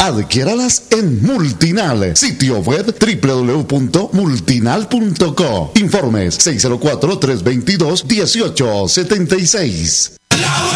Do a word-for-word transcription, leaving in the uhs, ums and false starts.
Adquiéralas en Multinal. Sitio web doble u doble u doble u punto multinal punto co. Informes seis cero cuatro, tres dos dos, uno ocho siete seis.